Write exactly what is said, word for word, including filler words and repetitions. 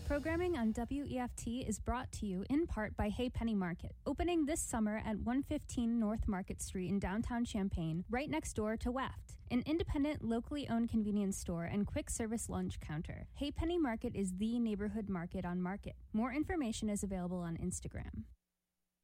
Programming on W E F T is brought to you in part by Hey Penny Market, opening this summer at one fifteen North Market Street in downtown Champaign, right next door to W E F T, an independent, locally owned convenience store and quick service lunch counter. Hey Penny Market is the neighborhood market on Market. More information is available on Instagram.